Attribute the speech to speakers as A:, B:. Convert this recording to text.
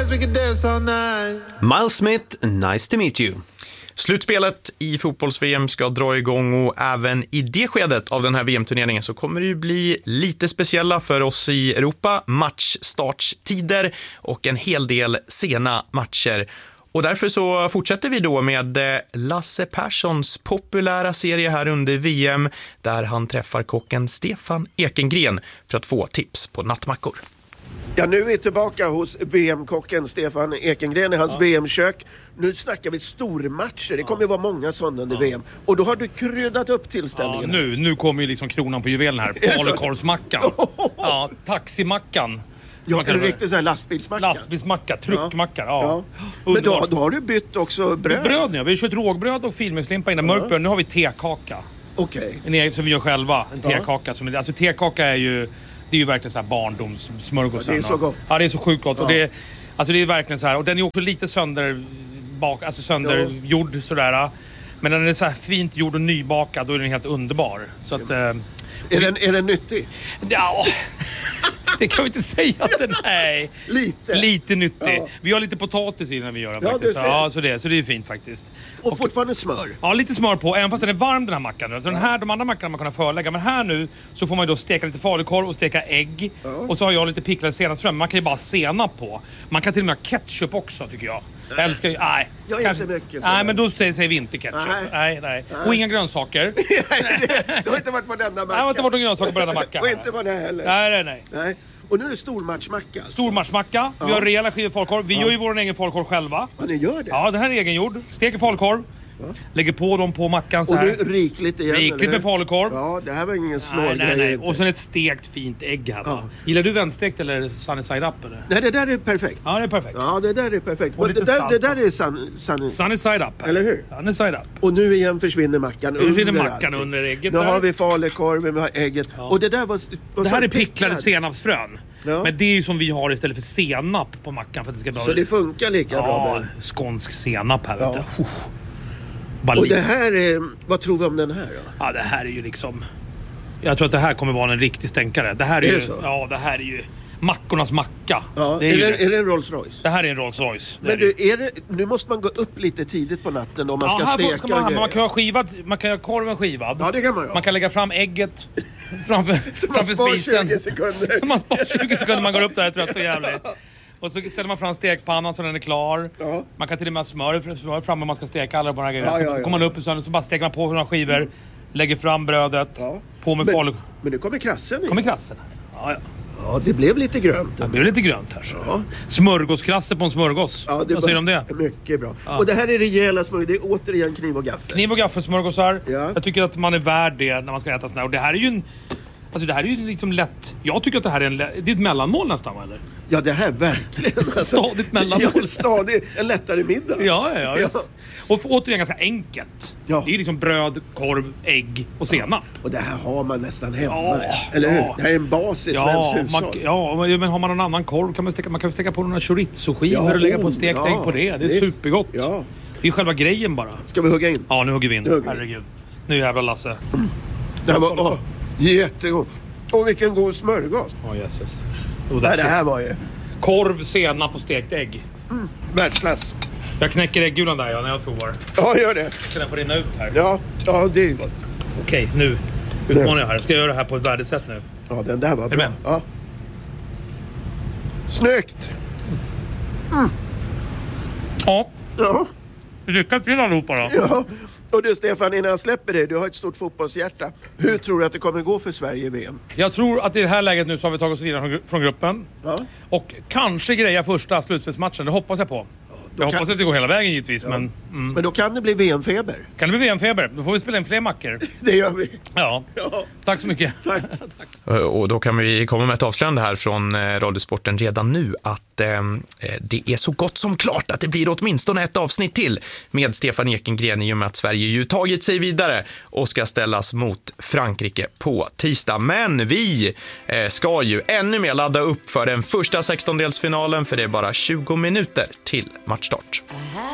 A: dance, we can dance all night.
B: Miles Smith, nice to meet you. Slutspelet i fotbolls-VM ska dra igång och även i det skedet av den här VM-turneringen så kommer det ju bli lite speciella för oss i Europa. Matchstartstider och en hel del sena matcher. Och därför så fortsätter vi då med Lasse Perssons populära serie här under VM där han träffar kocken Stefan Ekengren för att få tips på nattmackor.
C: Ja, nu är vi tillbaka hos VM-kocken Stefan Ekengren i hans VM-kök. Nu snackar vi stormatcher. Det kommer ju vara många sådana under VM. Och då har du kryddat upp tillställningen.
D: Ja, nu kommer ju liksom kronan på juvelen här. Falukorvsmackan. Ja, taximackan.
C: Ja, en riktigt så här lastbilsmacka.
D: Lastbilsmacka, truckmacka, ja.
C: Men då har du bytt också bröd.
D: Bröd nu, vi har kört rågbröd och filmmuslimpa innan mörkbröd. Nu har vi tekaka.
C: Okej.
D: En egen som vi gör själva, en tekaka. Alltså tekaka är ju... Det är ju verkligen så här barndomssmörgåsen.
C: Det är så gott.
D: Ja, det är så sjukt gott. Ja. Och det är verkligen så här. Och den är också lite söndergjord sådär. Men den är så här fint gjord och nybakad. Då är den helt underbar. Så att...
C: Är den nyttig?
D: Ja... Det kan vi inte säga att den är. Lite nyttig. Ja. Vi har lite potatis i när vi gör den faktiskt. Så det är fint faktiskt.
C: Och fortfarande smör? Ja,
D: lite smör på. Även fast den är varm den här mackan. Så de andra mackorna man kan förlägga. Men här nu så får man ju då steka lite falukorv och steka ägg. Ja. Och så har jag lite picklade senapsfrön. Man kan ju bara senap på. Man kan till och med ha ketchup också tycker jag. Jag älskar ju... Nej.
C: Jag är inte mycket.
D: Nej, men då säger vi inte ketchup. Nej. Och inga grönsaker.
C: Det har inte varit på denna macka.
D: Det har inte varit några grönsaker på denna macka.
C: Och inte på den heller.
D: Nej.
C: Och nu är det stormatchmacka. Alltså.
D: Stormatchmacka. Vi har rejäla skivor falukorv. Vi gör ju vår egen falukorv själva.
C: Ja, ni gör det?
D: Ja, den här är egengjord. Steker falukorv. Lägger på dem på mackan så här.
C: Och nu rikligt igen.
D: Rikligt med falukorv.
C: Ja, det här var ingen snål grej.
D: Nej. Och sen ett stekt fint ägg här. Ja. Gillar du vändstekt eller sunny side up eller?
C: Nej, det där är perfekt.
D: Ja, det är perfekt.
C: Ja, det där är perfekt.
D: Och
C: det där är
D: sunny side up.
C: Eller hur?
D: Sunny side up.
C: Och nu igen försvinner mackan
D: under ägget.
C: Nu har vi falukorven, vi har ägget. Ja. Och det där var
D: det här är picklade senapsfrön.
C: Ja.
D: Men det är ju som vi har istället för senap på mackan för att det ska bli.
C: Så det funkar lika bra med
D: skånsk senap här vet du.
C: Och det här är... Vad tror vi om den här då?
D: Ja, det här är ju liksom... Jag tror att det här kommer vara en riktig stänkare. Det här är ju... Så? Ja, det här är ju... Mackornas macka.
C: Ja, är det en Rolls Royce?
D: Det här är en Rolls Royce.
C: Men nu måste man gå upp lite tidigt på natten om man ska steka
D: man kan ha skivad, man kan ha korven skivad.
C: Ja, det kan man göra.
D: Man kan lägga fram ägget framför spisen.
C: 20 sekunder.
D: Man spar 20 sekunder man går upp där trött och jävligt. Och så ställer man fram stekpannan så den är klar. Ja. Man kan till och med ha smör fram om man ska steka alla på den här grejen. Så kommer man upp och så bara steker man på några skivor. Lägger fram brödet. På med falu.
C: Men det kommer krassen i.
D: Kommer krassen.
C: Ja, det blev lite grönt.
D: Det blev lite grönt här. Så. Ja. Smörgåskrasse på en smörgås.
C: Ja,
D: vad säger du om det?
C: Mycket bra. Ja. Och det här är rejäla smörgås. Det är återigen kniv och gaffel.
D: Kniv och gaffelsmörgåsar. Ja. Jag tycker att man är värd det när man ska äta sån här. Och det här är ju det här är ju liksom lätt. Jag tycker att det här är det är ett mellanmål nästan, eller?
C: Ja, det här verkligen.
D: Stadigt mellanmål.
C: Ja, stadigt. En lättare middag.
D: Ja, just. Och återigen ganska enkelt. Ja. Det är liksom bröd, korv, ägg och senap.
C: Och det här har man nästan hemma. Eller hur? Det här är en bas i svenskt hushåll.
D: Men har man någon annan korv kan man kan steka på några chorizo-skivor och lägga på stekt ägg på det. Det är supergott. Ja. Det är själva grejen bara.
C: Ska vi hugga in?
D: Ja, nu hugger vi in. Herregud. Nu jävla Lasse.
C: Det här var jättegod. Och vilken god smörgås.
D: Jesus.
C: Det här var ju...
D: Korv, senap och stekt ägg.
C: Världsklass.
D: Jag knäcker äggulan där när jag provar.
C: Ja, gör det.
D: Ska den få rinna ut här?
C: Ja, det är gott.
D: Okej, nu utmanar jag här. Ska jag göra det här på ett värdigt sätt nu?
C: Ja, den där var bra.
D: Med?
C: Ja. Snyggt.
D: Ja. Lycka till allihopa då.
C: Ja. Och du Stefan, innan jag släpper dig, du har ett stort fotbollshjärta. Hur tror du att det kommer gå för Sverige i VM?
D: Jag tror att i det här läget nu så har vi tagit oss vidare från gruppen. Ja. Och kanske greja första slutspelsmatchen, det hoppas jag på. Jag hoppas att det går hela vägen givetvis, men...
C: Men då kan det bli VM-feber.
D: Kan det bli VM-feber? Då får vi spela in fler mackor.
C: Det gör vi.
D: Ja. Tack så mycket.
C: Tack.
B: Och då kan vi komma med ett avslöjande här från Radiosporten redan nu att det är så gott som klart att det blir åtminstone ett avsnitt till med Stefan Ekengren i och med att Sverige ju tagit sig vidare och ska ställas mot Frankrike på tisdag. Men vi ska ju ännu mer ladda upp för den första 16-delsfinalen för det är bara 20 minuter till matchstart.